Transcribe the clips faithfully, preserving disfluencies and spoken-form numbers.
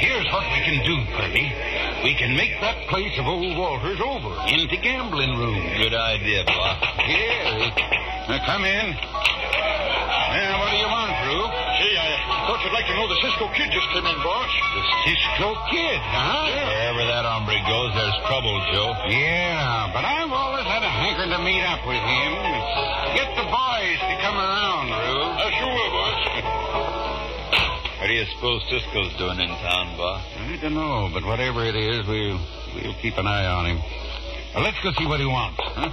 here's what we can do, Purdy. We can make that place of old Walter's over into gambling room. Good idea, boss. Here. Now, come in. Now, what do you want, Drew? Gee, I thought you'd like to know the Cisco Kid just came in, boss. The Cisco Kid, huh? Yeah. Wherever that hombre goes, there's trouble, Joe. Yeah, but I've always had a hankering to meet up with him. Get the boys to come around, Drew. I sure will, boss. What do you suppose Cisco's doing in town, boss? I don't know, but whatever it is, we'll, we'll keep an eye on him. Well, let's go see what he wants, huh?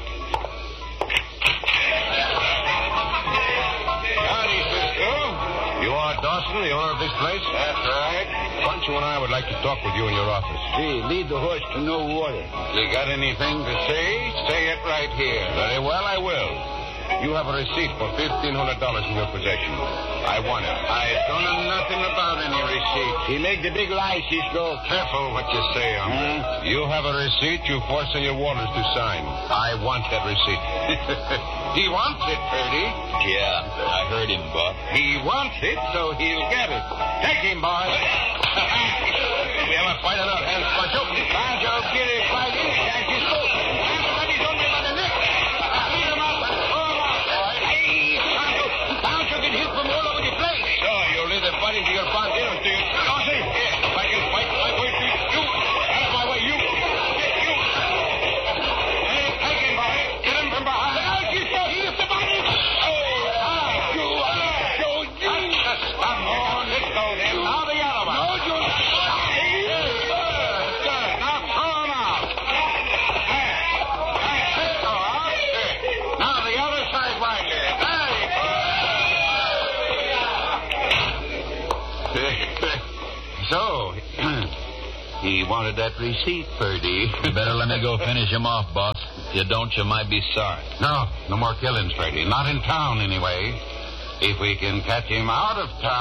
Howdy, Cisco. You are Dawson, the owner of this place? That's right. Pancho and I would like to talk with you in your office. Gee, lead the horse to no water. You got anything to say? Say it right here. Very well, I will. You have a receipt for fifteen hundred dollars in your possession. I want it. I don't know nothing about any receipt. He made the big lie, Cisco. Careful what you say, hombre. You have a receipt you forced Senor Waters to sign. I want that receipt. He wants it, Purdy. Yeah, I heard him, boss. He wants it, so he'll get it. Take him, boys. We have a fight on our hands, Pancho. Pancho, get it, fight it. That's his fault. Everybody's on me by the neck. Lead him up and throw him out. Hey, Pancho. Pancho get hit from all over the place. So, you'll leave the fight into your pocket, do you? Dawson, if I can fight my way through you, out of my way, you. You. Hey, take him, boy. Get him from behind. Look out, Cisco. He's the body. Oh, ah, you. Joe, you. Come on, let's go then. Now the other one. No, you. Now throw him out. There. There, Cisco, out. Now the other side right there. There. So, he wanted that receipt, Purdy. You better let me go finish him off, boss. If you don't, you might be sorry. No, no more killings, Purdy. Not in town, anyway. If we can catch him out of town.